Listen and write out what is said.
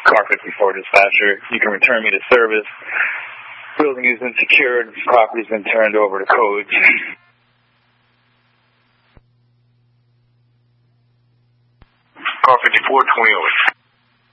Car 54 dispatcher. You can return me to service. Building has been secured. Property's been turned over to codes. Car 54, 2008.